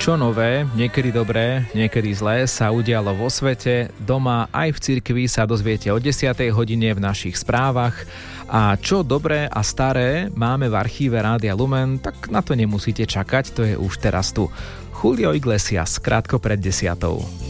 Čo nové, niekedy dobré, niekedy zlé sa udialo vo svete, doma aj v cirkvi sa dozviete o 10. hodine v našich správach a čo dobré a staré máme v archíve Rádia Lumen, tak na to nemusíte čakať, to je už teraz tu. Julio Iglesias, krátko pred 10.